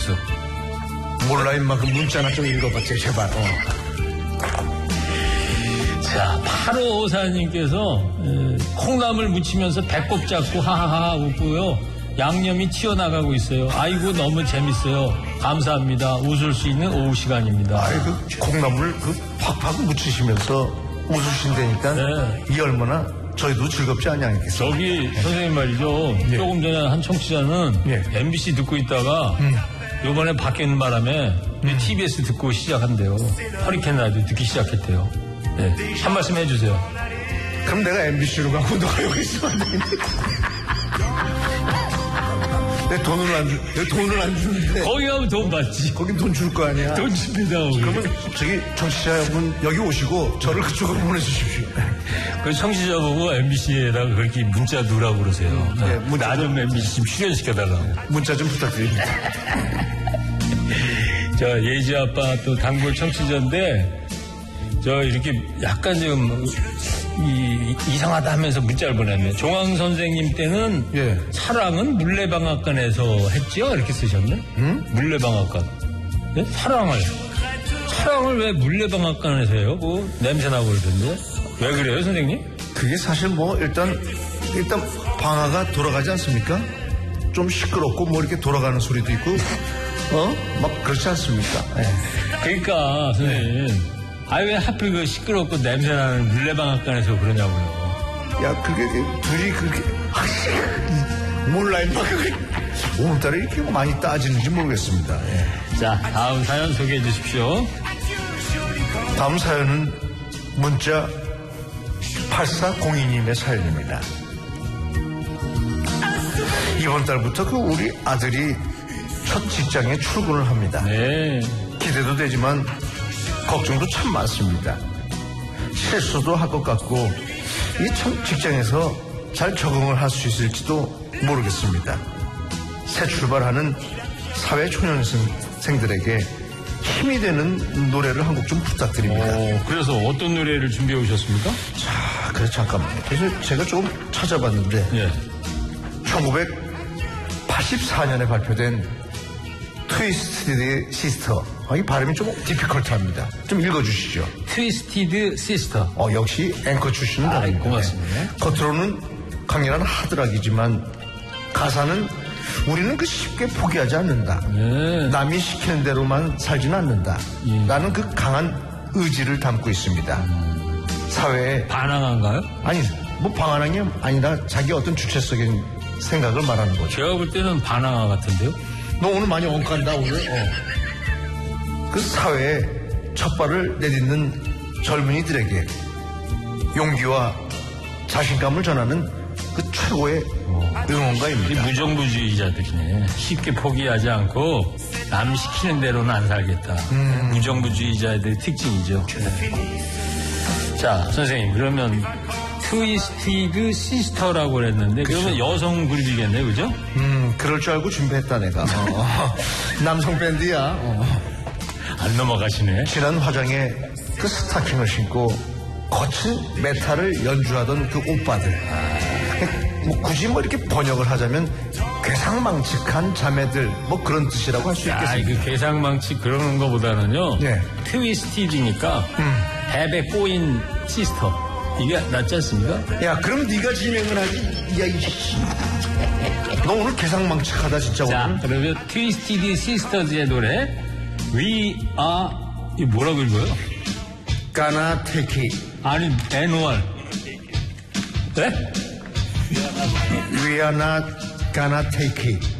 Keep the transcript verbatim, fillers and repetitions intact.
뉴스. 몰라, 임마. 그 문자나 좀 읽어봤지, 제발. 어. 자, 팔오오사님께서 콩나물 무치면서 배꼽 잡고 하하하 웃고요. 양념이 튀어나가고 있어요. 아이고 너무 재밌어요. 감사합니다. 웃을 수 있는 오후 시간입니다. 아이, 그 콩나물 그 팍팍 무치시면서 웃으신다니까 네. 이 얼마나 저희도 즐겁지 않냐겠어요. 저기 네. 선생님 말이죠. 예. 조금 전에 한 청취자는 예. 엠비씨 듣고 있다가 음. 요번에 바뀌는 바람에 음. 티비에스 듣고 시작한대요. 허리케인 라디오 듣기 시작했대요. 네. 한 말씀 해주세요. 그럼 내가 엠비씨로 가고 너가 여기 있으면 안 되겠네. 내 돈을 안 주, 내 돈을 안 주는데. 거기 가면 돈 받지. 거긴 돈 줄 거 아니야. 돈 줍니다. 그러면 저기 청취자 여러분 여기 오시고 저를 그쪽으로 보내주십시오. 그 청취자 보고 엠비씨에다가 그렇게 문자 넣으라고 그러세요. 네, 나 좀 엠비씨 좀 출연시켜달라고. 문자 좀 부탁드립니다. 저 예지 아빠 또 단골 청취자인데 저 이렇게 약간 좀 이, 이상하다 하면서 문자를 보냈네. 종황 선생님 때는 예. 사랑은 물레방앗간에서 했죠? 이렇게 쓰셨네. 응? 물레방앗간. 네? 사랑을. 사랑을 왜 물레방앗간에서 해요? 뭐 냄새나고 그러던데. 왜 그래요, 선생님? 그게 사실 뭐 일단 일단 방아가 돌아가지 않습니까? 좀 시끄럽고 뭐 이렇게 돌아가는 소리도 있고 어? 막 그렇지 않습니까? 네. 그러니까 선생님. 네. 아, 왜 하필 그 시끄럽고 냄새나는 물레방앗간에서 그러냐고요. 야, 그게 둘이 그렇게 몰라, 임마. 그게 오늘따라 이렇게 많이 따지는지 모르겠습니다. 예. 자, 다음 사연 소개해 주십시오. 다음 사연은 문자 팔사공이님의 사연입니다. 이번 달부터 그 우리 아들이 첫 직장에 출근을 합니다. 네. 기대도 되지만 걱정도 참 많습니다. 실수도 할 것 같고 이 참 직장에서 잘 적응을 할 수 있을지도 모르겠습니다. 새 출발하는 사회초년생들에게 힘이 되는 노래를 한 곡 좀 부탁드립니다. 오, 그래서 어떤 노래를 준비해 오셨습니까? 자, 그래 잠깐만요. 그래서 제가 조금 찾아봤는데 예. 천구백팔십사 년에 발표된 트위스티드 시스터. 아, 이 발음이 좀 디피컬트합니다. 좀 읽어주시죠. 트위스티드 시스터. 어, 역시 앵커 출신은 아, 고맙습니다. 겉으로는 강렬한 하드락이지만 가사는 우리는 그 쉽게 포기하지 않는다. 네. 남이 시키는 대로만 살지는 않는다. 예. 라는 그 강한 의지를 담고 있습니다. 음. 사회에 반항한가요? 아니, 뭐 반항이 아니라 자기 어떤 주체적인 생각을 말하는 거죠. 제가 볼 때는 반항아 같은데요? 너 오늘 많이 엉간다 오늘. 어. 그 사회에 첫 발을 내딛는 젊은이들에게 용기와 자신감을 전하는 그 최고의 어. 응원가입니다. 무정부주의자들이네. 쉽게 포기하지 않고 남 시키는 대로는 안 살겠다. 음. 무정부주의자들의 특징이죠. 네. 자, 선생님 그러면 트위스티드 시스터라고 그랬는데 그쵸. 그러면 여성 그룹이겠네, 그죠? 음, 그럴 줄 알고 준비했다 내가. 어. 남성 밴드야. 어. 안 넘어가시네. 진한 화장에 그 스타킹을 신고 거친 메탈을 연주하던 그 오빠들. 아, 뭐 굳이 뭐 이렇게 번역을 하자면 괴상망측한 자매들 뭐 그런 뜻이라고 할 수 있겠습니다. 아, 그 괴상망측 그러는 것보다는요. 네. 트위스티드니까 음. 앱에 꼬인 시스터. 이게 낫지 않습니까? 야, 그럼 네가 진행을 하지. 야, 이씨. 너 오늘 괴상망측하다 진짜. 자, 오늘. 그러면 트위스티드 시스터즈의 노래 We are 이 뭐라고 읽어요? Gonna take it. 아니 애누얼. 네? We are not gonna take it.